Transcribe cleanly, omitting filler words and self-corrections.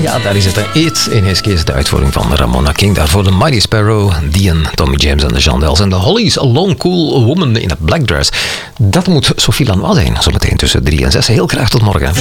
Ja, daar is het een It in His Kiss, de uitvoering van Ramona King. Daarvoor de Mighty Sparrow, Dion, Tommy James en de Chandels. En de Hollies, A Lone Cool Woman in a Black Dress. Dat moet Sophie Lanois zijn, zometeen tussen 3 en 6. Heel graag tot morgen.